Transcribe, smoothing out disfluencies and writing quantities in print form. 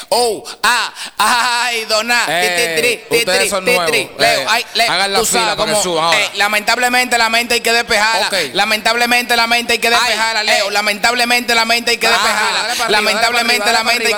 Ay, dona. Ustedes son nuevos. Leo, hagan la tú fila sabes para que cómo, suban ahora. lamentablemente la mente hay que despejarla. Okay. Lamentablemente la mente hay que despejarla, Leo. Lamentablemente la mente hay que despejarla. Lamentablemente la mente hay